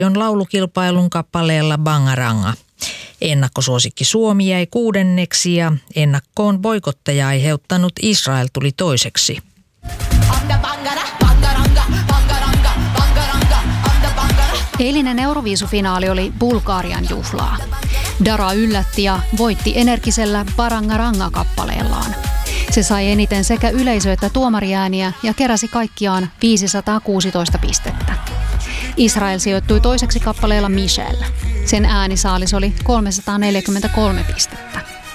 on laulukilpailun kappaleella Bangaranga. Ennakkosuosikki Suomi jäi 6. ja ennakkoon boikottaja aiheuttanut Israel tuli toiseksi. Eilinen Euroviisufinaali oli Bulgarian juhlaa. Dara yllätti ja voitti energisellä Bangaranga-kappaleellaan. Se sai eniten sekä yleisö- että tuomariääniä ja keräsi kaikkiaan 516 pistettä. Israel sijoittui toiseksi kappaleella Michelle. Sen äänisaalis oli 343 pistettä.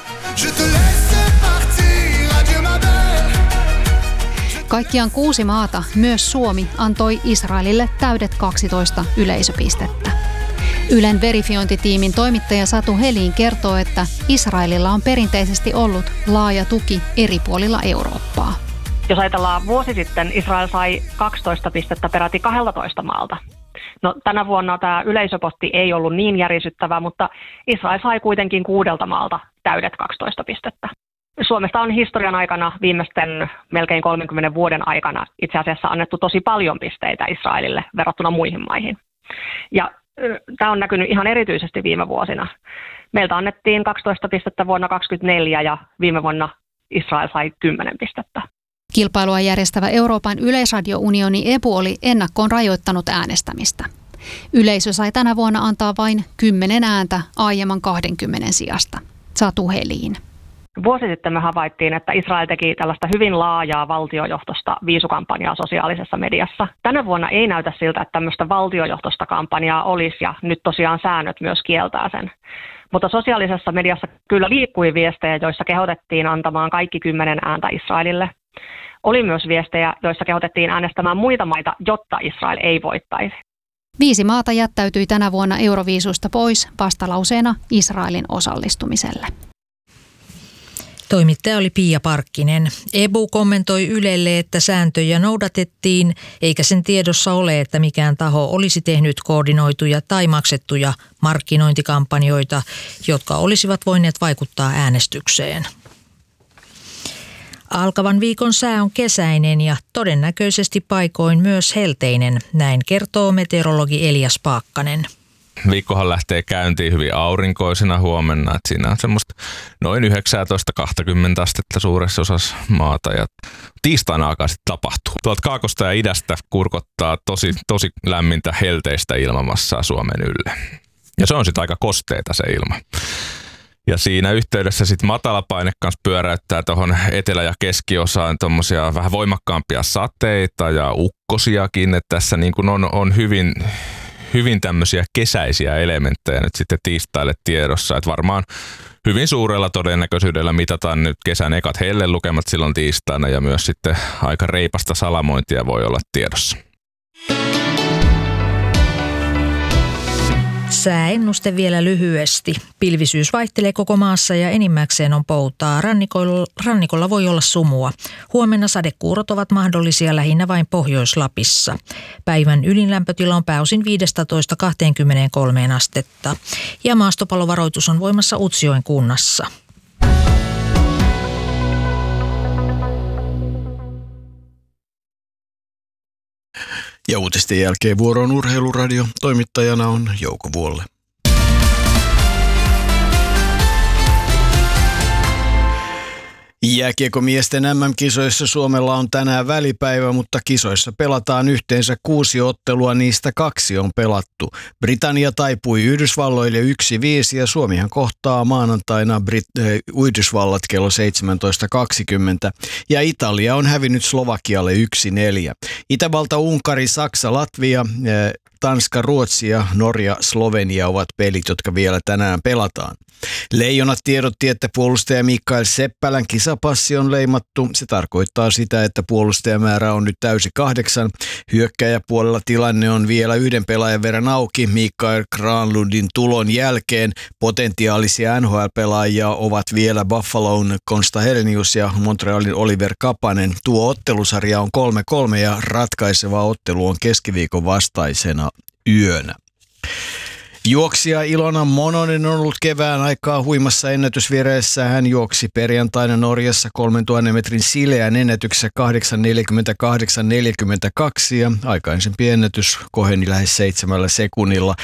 Kaikkiaan 6 maata, myös Suomi, antoi Israelille täydet 12 yleisöpistettä. Ylen verifiointitiimin toimittaja Satu Helin kertoo, että Israelilla on perinteisesti ollut laaja tuki eri puolilla Eurooppaa. Jos ajatellaan vuosi sitten, Israel sai 12 pistettä peräti 12 maalta. No, tänä vuonna tämä yleisöpotti ei ollut niin järisyttävä, mutta Israel sai kuitenkin 6 maalta täydet 12 pistettä. Suomesta on historian aikana viimeisten melkein 30 vuoden aikana itse asiassa annettu tosi paljon pisteitä Israelille verrattuna muihin maihin. Ja tämä on näkynyt ihan erityisesti viime vuosina. Meiltä annettiin 12 pistettä vuonna 2024 ja viime vuonna Israel sai 10 pistettä. Kilpailua järjestävä Euroopan yleisradiounioni EBU oli ennakkoon rajoittanut äänestämistä. Yleisö sai tänä vuonna antaa vain 10 ääntä aiemman 20 sijasta. Satu Helin. Vuosi sitten me havaittiin, että Israel teki tällaista hyvin laajaa valtiojohtoista viisukampanjaa sosiaalisessa mediassa. Tänä vuonna ei näytä siltä, että tämmöistä valtiojohtoista kampanjaa olisi ja nyt tosiaan säännöt myös kieltää sen. Mutta sosiaalisessa mediassa kyllä liikkui viestejä, joissa kehotettiin antamaan kaikki 10 ääntä Israelille. Oli myös viestejä, joissa kehotettiin äänestämään muita maita, jotta Israel ei voittaisi. 5 maata jättäytyi tänä vuonna Euroviisusta pois vastalauseena Israelin osallistumiselle. Toimittaja oli Pia Parkkinen. EBU kommentoi Ylelle, että sääntöjä noudatettiin, eikä sen tiedossa ole, että mikään taho olisi tehnyt koordinoituja tai maksettuja markkinointikampanjoita, jotka olisivat voineet vaikuttaa äänestykseen. Alkavan viikon sää on kesäinen ja todennäköisesti paikoin myös helteinen, näin kertoo meteorologi Elias Paakkanen. Viikkohan lähtee käyntiin hyvin aurinkoisena huomenna, että siinä on semmoista noin 19-20 astetta suuressa osassa maata ja tiistaina alkaa sitten tapahtuu. Tuolta kaakosta ja idästä kurkottaa tosi lämmintä helteistä ilmamassaa Suomen ylle. Ja se on sitten aika kosteita se ilma. Ja siinä yhteydessä sitten matalapaine kanssa pyöräyttää tuohon etelä- ja keskiosaan tuommoisia vähän voimakkaampia sateita ja ukkosiakin, että tässä niin kuin on hyvin tämmöisiä kesäisiä elementtejä nyt sitten tiistaille tiedossa, että varmaan hyvin suurella todennäköisyydellä mitataan nyt kesän ekat hellelukemat silloin tiistaina ja myös sitten aika reipasta salamointia voi olla tiedossa. Sääennuste vielä lyhyesti. Pilvisyys vaihtelee koko maassa ja enimmäkseen on poutaa. Rannikolla voi olla sumua. Huomenna sadekuurot ovat mahdollisia lähinnä vain Pohjois-Lapissa. Päivän ylinlämpötila on pääosin 15-23 astetta. Ja maastopallovaroitus on voimassa Utsjoen kunnassa. Ja uutisten jälkeen vuoroon Urheiluradio. Toimittajana on Jouko Vuolle. Jääkiekkomiesten MM-kisoissa Suomella on tänään välipäivä, mutta kisoissa pelataan yhteensä 6 ottelua, niistä 2 on pelattu. Britannia taipui Yhdysvalloille 1-5 ja Suomihan kohtaa maanantaina Yhdysvallat kello 17.20. Ja Italia on hävinnyt Slovakialle 1-4. Itävalta, Unkari, Saksa, Latvia, Tanska, Ruotsi ja Norja, Slovenia ovat pelit, jotka vielä tänään pelataan. Leijonat tiedotti, että puolustaja Mikael Seppälän kisapassi on leimattu. Se tarkoittaa sitä, että puolustajamäärä on nyt täysi 8. Hyökkääjäpuolella tilanne on vielä 1 pelaajan verran auki. Mikael Granlundin tulon jälkeen potentiaalisia NHL-pelaajia ovat vielä Buffalon Konsta Helenius ja Montrealin Oliver Kapanen. Tuo ottelusarja on 3-3 ja ratkaiseva ottelu on keskiviikon vastaisena yönä. Juoksija Ilona Mononen on ollut kevään aikaa huimassa ennätysvireessä. Hän juoksi perjantaina Norjassa 3000 metrin sileän ennätyksessä 8.48.42 ja aikaisempi ennätys koheni lähes 7 sekunnilla.